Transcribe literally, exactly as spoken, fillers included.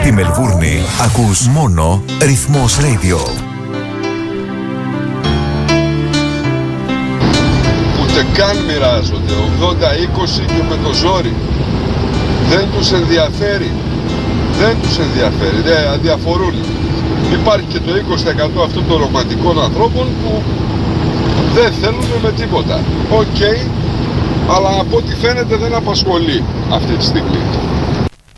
Στη Μελβούρνη ακούς μόνο Ρυθμός Radio. Ούτε καν μοιράζονται ογδόντα είκοσι και με το ζόρι. Δεν τους ενδιαφέρει. Δεν τους ενδιαφέρει. Δεν αδιαφορούν. Υπάρχει και το είκοσι τοις εκατό αυτών των ρομαντικών ανθρώπων που δεν θέλουν με τίποτα. Οκ, okay, αλλά από ό,τι φαίνεται δεν απασχολεί αυτή τη στιγμή.